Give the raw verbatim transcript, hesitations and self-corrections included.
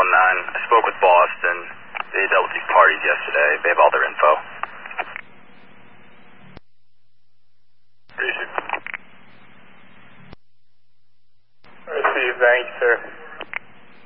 one nine. I spoke with Boston. They dealt with these parties yesterday. They have all their info. Receive, thank you, sir.